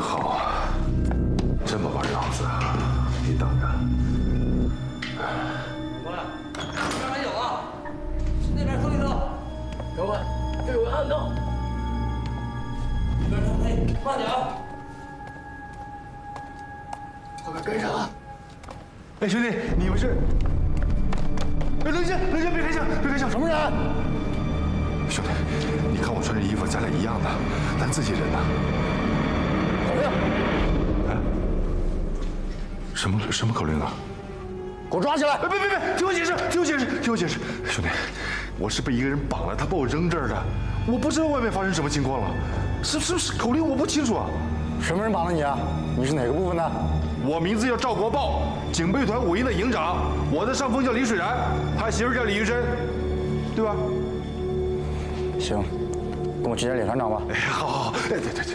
好，这么玩样子，你等着。 长官，这边还有啊，那边搜一搜。长官，这有个暗道。里边探黑，慢点啊！后面跟上啊！ 哎，兄弟，你们是？哎，冷静，冷静，别开枪，别开枪！什么人？兄弟，你看我穿这衣服，咱俩一样的，咱自己人呢。 口令！ 哎，什么口令啊？ 给我抓起来！ 别，听我解释，听我解释，听我解释。兄弟，我是被一个人绑了，他把我扔这儿的，我不知道外面发生什么情况了，是口令我不清楚啊。 什么人绑了你啊？你是哪个部分的？ 我名字叫赵国豹，警备团5营的营长。我的上峰叫李水然，他媳妇叫李玉珍，对吧？ 行，跟我去见李团长吧。 哎，好，哎，对。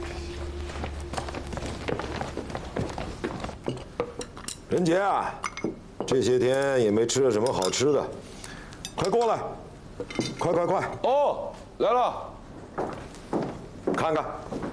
任杰啊，这些天也没吃了什么好吃的，快过来，快！ 哦，来了， 看看，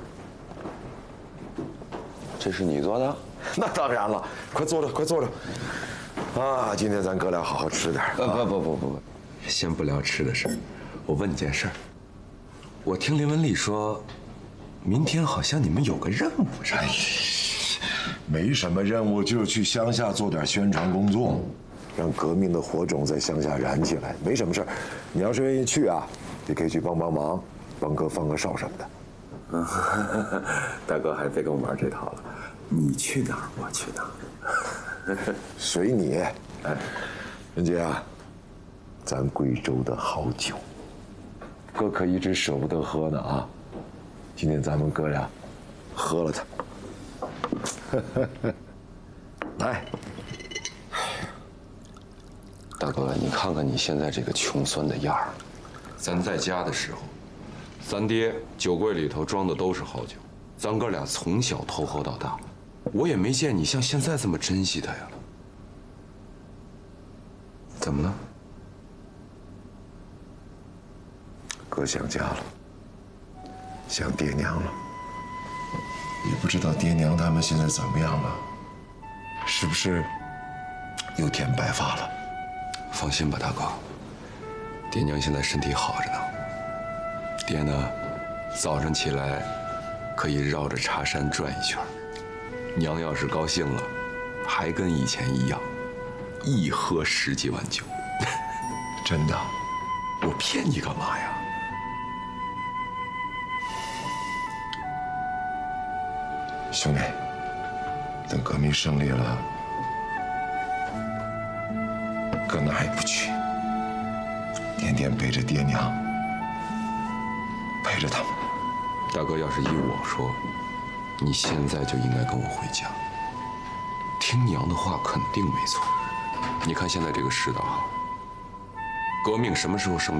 这是你做的？ 那当然了，快坐着。啊，今天咱哥俩好好吃点。 不，先不聊吃的事儿，我问你件事儿。我听林文丽说，明天好像你们有个任务，是吧？ 没什么任务，就是去乡下做点宣传工作，让革命的火种在乡下燃起来，没什么事儿。你要是愿意去啊，也可以去帮忙，帮哥放个哨什么的。 大哥还别跟我玩这套了，你去哪儿我去哪儿， 随你。哎，任杰啊，咱贵州的好酒，哥可一直舍不得喝呢啊。今天咱们哥俩喝了它。来， 大哥，你看看你现在这个穷酸的样儿。咱在家的时候，咱爹酒柜里头装的都是好酒，咱哥俩从小偷喝到大，我也没见你像现在这么珍惜它呀。怎么了？ 哥想家了，想爹娘了，也不知道爹娘他们现在怎么样了，是不是又添白发了？ 放心吧，大哥，爹娘现在身体好着呢。爹呢，早上起来可以绕着茶山转一圈，娘要是高兴了，还跟以前一样，一喝10几碗酒。 真的？ 我骗你干嘛呀？ 兄弟，等革命胜利了，哥哪也不去，天天陪着爹娘，陪着他们。 大哥，要是依我说，你现在就应该跟我回家。听娘的话肯定没错。你看现在这个世道，革命什么时候胜利？